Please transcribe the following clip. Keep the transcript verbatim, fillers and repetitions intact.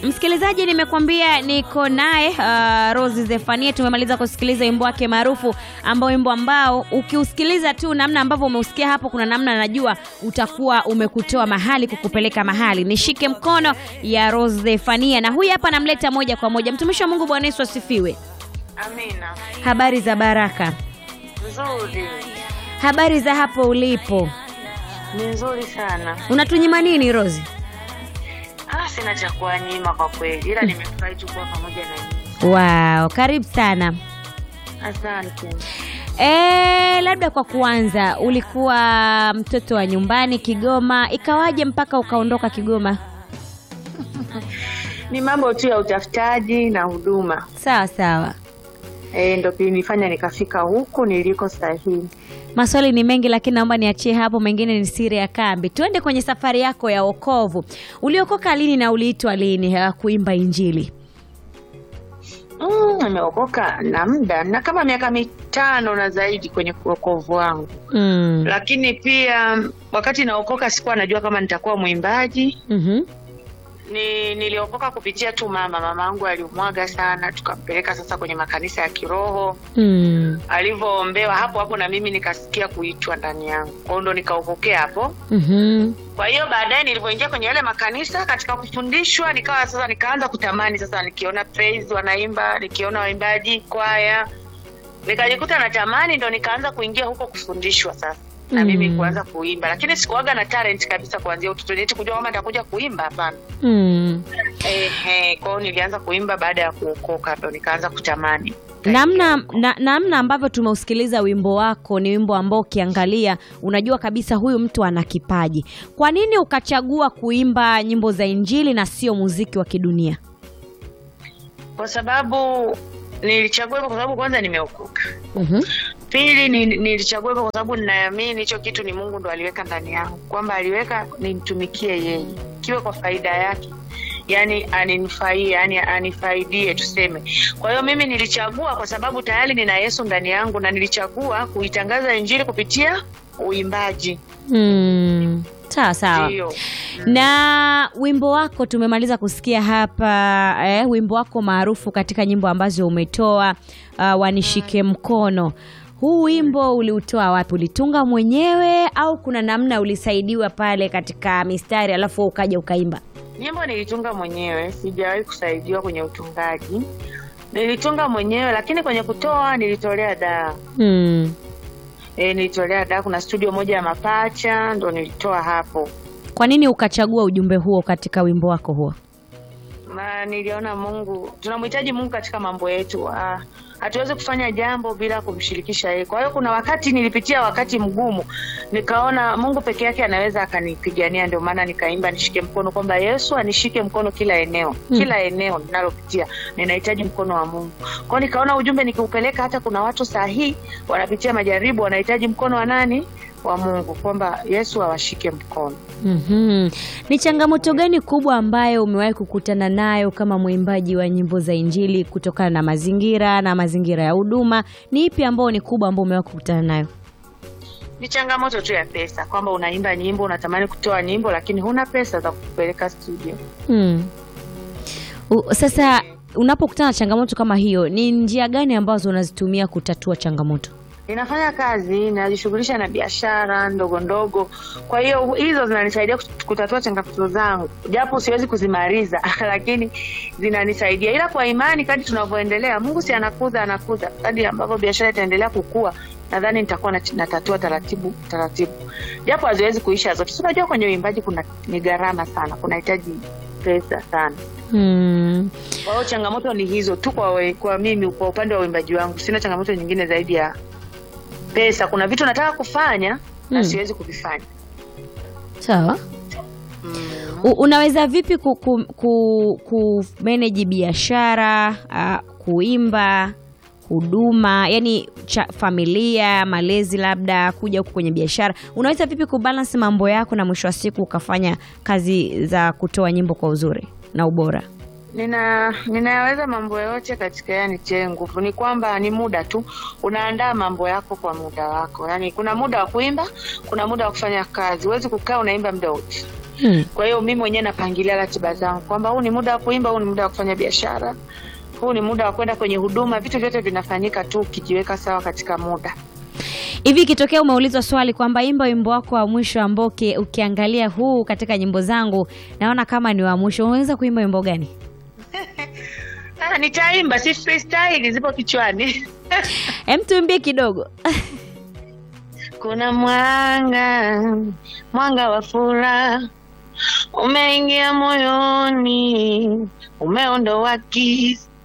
Msikilizaji, nimekuambia niko naye uh, Rose Zephania. Tumemaliza kusikiliza wimbo wake maarufu ambao wimbo ambao ukiusikiliza tu namna ambavyo umeusikia hapo, kuna namna najua utakuwa umekutoa mahali kukupeleka mahali. Nishike mkono ya Rose Zephania, na huyu hapa namleta moja kwa moja mtumishi wa Mungu. Bwana Yesu asifiwe. Amina. Habari za baraka? Nzuri. Habari za hapo ulipo? Ni nzuri sana. Unatunyima nini Rose? Ah, sina cha kuanyima kwa kweli, ila nimefurahi tu kuwa pamoja na nyinyi. Wow, karibu sana. Asante. Eh, labda kwa kuanza, ulikuwa mtoto wa nyumbani Kigoma, ikawaje mpaka ukaondoka Kigoma? Ni mambo tu ya utafutaji na huduma. Sawa sawa. Eh, ndio nilifanya nikafika huku niliko sahihi. Maswali ni mengi, lakini naomba niachie hapo, mengine ni siri ya kambi. Tuende kwenye safari yako ya wokovu. Uliokoka lini na uliitwa lini uh, kuimba Injili? Mm, nimeokoka na muda na kama miaka mitano na zaidi kwenye wokovu wangu. Mm. Lakini pia wakati naokoka sikuwa najua kama nitakuwa mwimbaji. Mhm. Ni niliokoka kupitia tu mama mama yangu aliumwaga sana, tukampeleka sasa kwenye makanisa ya kiroho. Mm. Alivyoombewa hapo hapo na mimi nikasikia kuitwa ndani yangu. Kwa hiyo ndo nikaokokea hapo. Mhm. Kwa hiyo baadaye nilipoingia kwenye yale makanisa katika kufundishwa, nikawa sasa nikaanza kutamani sasa, nikiona praise wanaimba, nikiona waimbaji kwaya, nikajikuta natamani, ndo nikaanza kuingia huko kufundishwa sasa. Na Mm. mimi kuanza kuimba, lakini sikuaga na talent kabisa kuanzia utotoni eti kujua kama nitakuja kuimba, hapana. Mm. Ehe, kwa hiyo nilianza kuimba baada ya kuokoka, ndo nikaanza kutamani. Namna na, namna ambavyo tumeusikiliza wimbo wako ni wimbo ambao ukiangalia unajua kabisa huyu mtu ana kipaji. Kwa nini ukachagua kuimba nyimbo za Injili na sio muziki wa kidunia? Kwa sababu nilichagua hivyo kwa sababu kwanza nimeokoka. Mhm. Pili ni, nilichagua hivyo kwa sababu ninaamini hicho kitu ni Mungu ndo aliweka ndani yangu, kwamba aliweka nimtumikie yeye, kiwe kwa faida yake. Yaani aninufaie, yani anifaidie tuseme. Kwa hiyo mimi nilichagua kwa sababu tayari nina Yesu ndani yangu, na nilichagua kuitangaza Injili kupitia uimbaji. Mm. Sawa sawa. Ndio. Na wimbo wako tumemaliza kusikia hapa eh, wimbo wako maarufu katika nyimbo ambazo umetoa uh, wanishike mkono. Huu wimbo uliutoa wapi? Ulitunga mwenyewe au kuna namna ulisaidiwa pale katika mistari alafu ukaja ukaimba? Nyimbo nilitunga mwenyewe, sijawahi kusaidiwa kwenye utungaji. Nilitunga mwenyewe, lakini kwenye kutoa nilitolea daa. Hmm. Eh, nilitolea daa, kuna studio moja ya mapacha ndo nilitoa hapo. Kwa nini ukachagua ujumbe huo katika wimbo wako huo? Na niliona Mungu, tunamhitaji Mungu katika mambo yetu. Ah, hatuwezi kufanya jambo bila kumshirikisha yeye. Kwa hiyo kuna wakati nilipitia wakati mgumu, nikaona Mungu peke yake anaweza akanipigania, ndio maana nikaimba nishike mkono, kwamba Yesu anishike mkono kila eneo. Hmm. Kila eneo ninalopitia ninahitaji mkono wa Mungu. Kwa hiyo nikaona ujumbe nikiupeleka, hata kuna watu sahihi wanapitia majaribu, wanahitaji mkono wa nani? Wa Mungu, kwamba Yesu awashike mkono. Mhm. Ni changamoto gani kubwa ambayo umewahi kukutana nayo kama mwimbaji wa nyimbo za Injili kutokana na mazingira na mazingira ya huduma? Ni ipi ambayo ni kubwa ambayo umewahi kukutana nayo? Ni changamoto tu ya pesa, kwamba unaimba nyimbo, unatamani kutoa nyimbo lakini huna pesa za kupeleka studio. Mm. U, sasa unapokutana na changamoto kama hiyo, ni njia gani ambazo unazitumia kutatua changamoto? Ninafanya kazi, najishughulisha na biashara ndogo ndogo. Kwa hiyo hizo zinanisaidia kutatua changamoto zangu. Japo siwezi kuzimaliza lakini zinanisaidia. Ila kwa imani kadri tunavyoendelea, Mungu si anakuza anakuza. Kadri ambavyo biashara itaendelea kukua, nadhani nitakuwa natatua taratibu taratibu. Japo haziwezi kuisha zote. Unajua kwenye uimbaji kuna ni gharama sana, kunahitaji pesa sana. Mm. Kwa hiyo changamoto ni hizo tu kwa we, kwa mimi kwa upande wa uimbaji wangu. Sina changamoto nyingine zaidi ya pesa. Kuna vitu nataka kufanya na Hmm. siwezi kuvifanya. Sawa. Mm. Unaweza vipi ku, ku, ku, ku manage biashara, uh, kuimba, huduma, yani cha, familia, malezi, labda kuja huku kwenye biashara? Unaweza vipi kubalance mambo yako na mwisho wa siku ukafanya kazi za kutoa nyimbo kwa uzuri na ubora? Nina ninaweza mambo yote katika yani tie nguvu. Ni kwamba ni muda tu. Unaandaa mambo yako kwa muda wako. Yaani kuna muda wa kuimba, kuna muda wa kufanya kazi. Huwezi kukaa unaimba muda wote. Hmm. Kwa hiyo mimi mwenyewe napangilia ratiba zangu kwamba huu ni muda wa kuimba, huu ni muda wa kufanya biashara, huu ni muda wa kwenda kwenye huduma. Vitu vyote vinafanyika tu ukijiweka sawa katika muda. Hivi ikitokea umeulizwa swali kwamba imba wimbo wako wa mwisho ambao ukiangalia huu katika nyimbo zangu naona kama ni wa mwisho, unaweza kuimba wimbo gani? Ah, nitaimba, si freestyle, zipo kichwani. Hem, tuimbie kidogo. Kuna mwanga, mwanga wa furaha umeingia moyoni, umeondoa giza